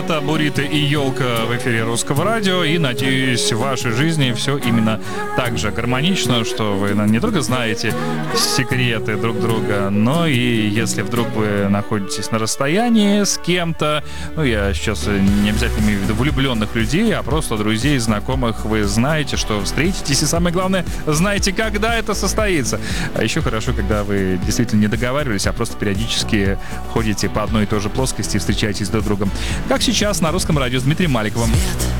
Это Бурито и Елка в эфире Русского радио. И надеюсь, в вашей жизни все именно так же гармонично, что вы не только знаете секреты друг друга, но и если вдруг вы находитесь на расстоянии с кем-то, ну, я сейчас не обязательно имею в виду влюбленных людей, а просто друзей, знакомых, вы знаете, что встретитесь, и самое главное, знаете, когда это состоится. А еще хорошо, когда вы действительно не договаривались, а просто периодически ходите по одной и той же плоскости и встречаетесь друг с другом. Как сейчас на Русском радио с Дмитрием Маликовым.